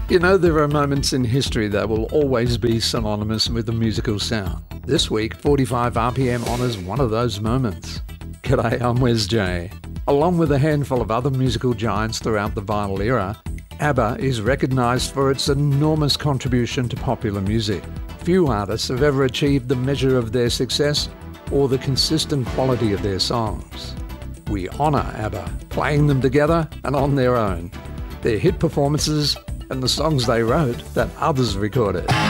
You know, there are moments in history that will always be synonymous with a musical sound. This week, 45 RPM honours one of those moments. G'day, I'm Wes J. Along with a handful of other musical giants throughout the vinyl era, ABBA is recognised for its enormous contribution to popular music. Few artists have ever achieved the measure of their success or the consistent quality of their songs. We honour ABBA, playing them together and on their own, their hit performances and the songs they wrote that others recorded.